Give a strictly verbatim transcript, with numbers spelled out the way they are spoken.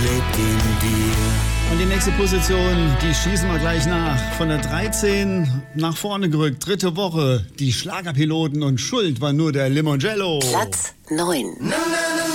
lebt in dir. Und die nächste Position, die schießen wir gleich nach. Von der dreizehn nach vorne gerückt, dritte Woche. Die Schlagerpiloten und Schuld war nur der Limoncello. Platz neun. Na, na,